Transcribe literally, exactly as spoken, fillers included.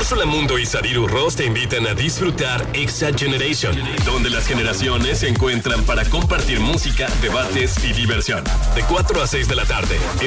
Úrsula Mundo y Sadiru Ross te invitan a disfrutar Exa Generation, donde las generaciones se encuentran para compartir música, debates y diversión. De cuatro a seis de la tarde.